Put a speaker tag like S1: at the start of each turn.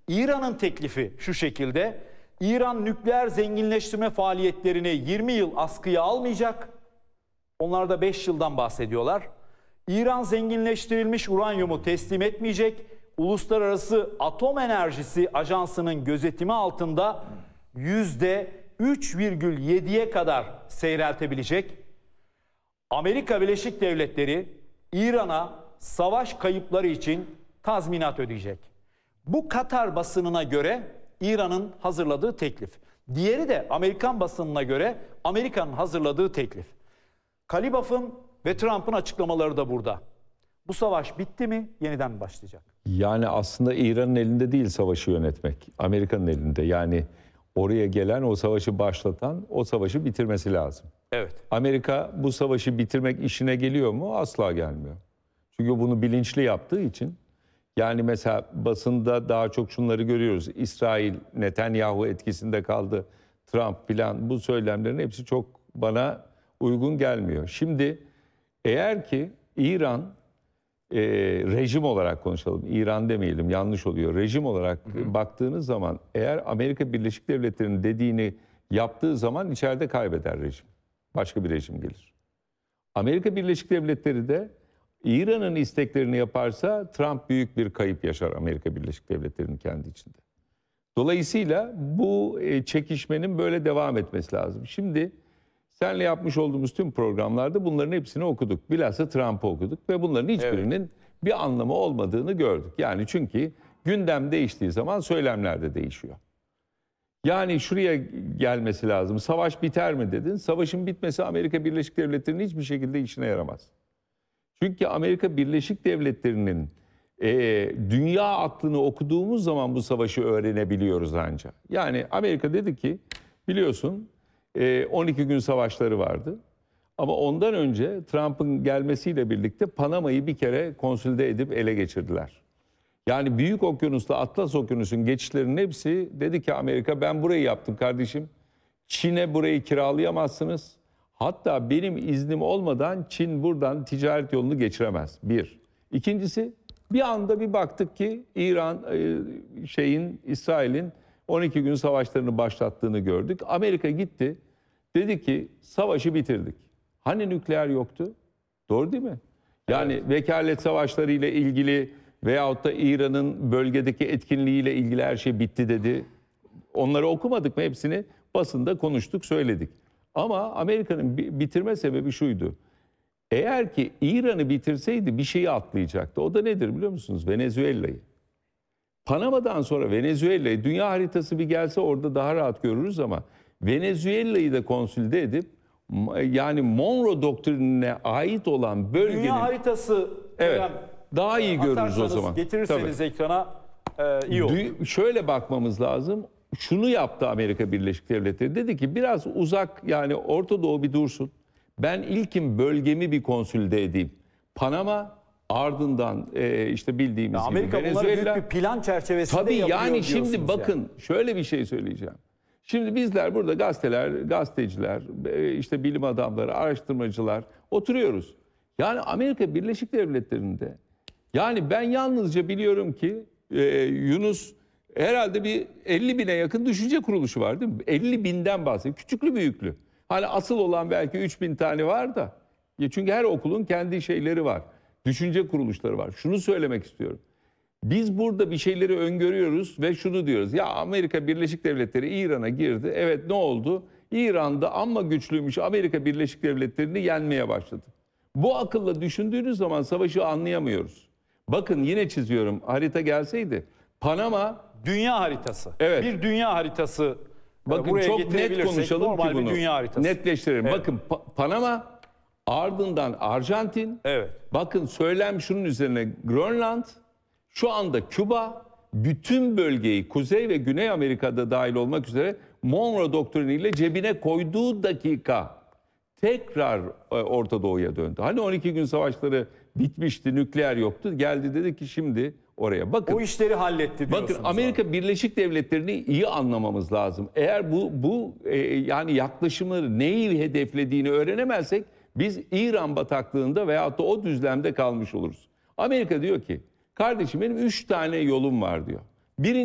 S1: İran'ın teklifi şu şekilde: İran nükleer zenginleştirme faaliyetlerini 20 yıl askıya almayacak. Onlar da 5 yıldan bahsediyorlar. İran zenginleştirilmiş uranyumu teslim etmeyecek. Uluslararası Atom Enerjisi Ajansı'nın gözetimi altında %3,7'ye kadar seyreltebilecek. Amerika Birleşik Devletleri İran'a savaş kayıpları için tazminat ödeyecek. Bu Katar basınına göre İran'ın hazırladığı teklif. Diğeri de Amerikan basınına göre Amerika'nın hazırladığı teklif. Kalibaf'ın ve Trump'ın açıklamaları da burada. Bu savaş bitti mi, yeniden mi başlayacak?
S2: Yani aslında İran'ın elinde değil savaşı yönetmek. Amerika'nın elinde. Yani oraya gelen, o savaşı başlatan, o savaşı bitirmesi lazım.
S1: Evet.
S2: Amerika bu savaşı bitirmek işine geliyor mu? Asla gelmiyor. Çünkü bunu bilinçli yaptığı için. Yani mesela basında daha çok şunları görüyoruz. İsrail, Netanyahu etkisinde kaldı. Trump falan, bu söylemlerin hepsi çok bana uygun gelmiyor. Şimdi eğer ki İran, rejim olarak konuşalım, İran demeyelim, yanlış oluyor. Rejim olarak baktığınız zaman eğer Amerika Birleşik Devletleri'nin dediğini yaptığı zaman içeride kaybeder rejim. Başka bir rejim gelir. Amerika Birleşik Devletleri de İran'ın isteklerini yaparsa Trump büyük bir kayıp yaşar Amerika Birleşik Devletleri'nin kendi içinde. Dolayısıyla bu çekişmenin böyle devam etmesi lazım. Şimdi seninle yapmış olduğumuz tüm programlarda bunların hepsini okuduk. Bilhassa Trump'ı okuduk ve bunların hiçbirinin bir anlamı olmadığını gördük. Yani çünkü gündem değiştiği zaman söylemler de değişiyor. Yani şuraya gelmesi lazım. Savaş biter mi dedin? Savaşın bitmesi Amerika Birleşik Devletleri'nin hiçbir şekilde işine yaramaz. Çünkü Amerika Birleşik Devletleri'nin dünya aklını okuduğumuz zaman bu savaşı öğrenebiliyoruz ancak. Yani Amerika dedi ki, biliyorsun 12 gün savaşları vardı. Ama ondan önce Trump'ın gelmesiyle birlikte Panama'yı bir kere konsolide edip ele geçirdiler. Yani Büyük Okyanus'la Atlas Okyanus'un geçişlerinin hepsi dedi ki Amerika, ben burayı yaptım kardeşim. Çin'e burayı kiralayamazsınız. Hatta benim iznim olmadan Çin buradan ticaret yolunu geçiremez. Bir. İkincisi, bir anda bir baktık ki İran, İsrail'in 12 gün savaşlarını başlattığını gördük. Amerika gitti. Dedi ki savaşı bitirdik. Hani nükleer yoktu? Doğru değil mi? Yani vekalet savaşları ile ilgili veyahut da İran'ın bölgedeki etkinliğiyle ilgili her şey bitti dedi. Onları okumadık mı? Hepsini basında konuştuk, söyledik. Ama Amerika'nın bitirme sebebi şuydu. Eğer ki İran'ı bitirseydi bir şeyi atlayacaktı. O da nedir biliyor musunuz? Venezuela'yı. Panama'dan sonra Venezuela'yı, dünya haritası bir gelse orada daha rahat görürüz ama Venezuela'yı da konsolide edip yani Monroe doktrinine ait olan bölgenin...
S1: Dünya haritası
S2: daha iyi görürüz o zaman.
S1: Getirirseniz ekrana iyi olur.
S2: Şöyle bakmamız lazım. Şunu yaptı Amerika Birleşik Devletleri. Dedi ki biraz uzak, yani Orta Doğu bir dursun. Ben ilkin bölgemi bir konsolide edeyim. Panama, ardından işte bildiğimiz gibi
S1: Amerika
S2: Venezuela.
S1: bunları büyük bir plan çerçevesinde
S2: tabii
S1: yapıyor.
S2: Yani şimdi bakın şöyle bir şey söyleyeceğim. Şimdi bizler burada gazeteciler, işte bilim adamları, araştırmacılar oturuyoruz. Yani Amerika Birleşik Devletleri'nde, yani ben yalnızca biliyorum ki Yunus herhalde bir 50 bine yakın düşünce kuruluşu var değil mi? 50 binden bahsediyor. Küçüklü büyüklü. Hani asıl olan belki 3000 tane var da. Çünkü her okulun kendi şeyleri var. Düşünce kuruluşları var. Şunu söylemek istiyorum. Biz burada bir şeyleri öngörüyoruz ve şunu diyoruz. Ya Amerika Birleşik Devletleri İran'a girdi. Evet, ne oldu? İran'da amma güçlüymüş, Amerika Birleşik Devletleri'ni yenmeye başladı. Bu akılla düşündüğünüz zaman savaşı anlayamıyoruz. Bakın yine çiziyorum. Harita gelseydi. Panama...
S1: Dünya haritası.
S2: Evet.
S1: Bir dünya haritası.
S2: Bakın
S1: buraya
S2: çok net konuşalım ki bunu.
S1: Dünya haritası.
S2: Netleştirelim. Evet. Bakın Panama, ardından Arjantin.
S1: Evet.
S2: Bakın söylem şunun üzerine: Grönland, şu anda Küba, bütün bölgeyi Kuzey ve Güney Amerika'da dahil olmak üzere Monroe doktriniyle cebine koyduğu dakika tekrar Orta Doğu'ya döndü. Hani 12 gün savaşları bitmişti, nükleer yoktu. Geldi dedi ki şimdi oraya. Bakın,
S1: o işleri halletti diyorsunuz.
S2: Bakın Amerika Birleşik Devletleri'ni iyi anlamamız lazım. Eğer bu yani yaklaşımları neyi hedeflediğini öğrenemezsek biz İran bataklığında veyahut da o düzlemde kalmış oluruz. Amerika diyor ki kardeşim benim 3 tane yolum var diyor. Birinci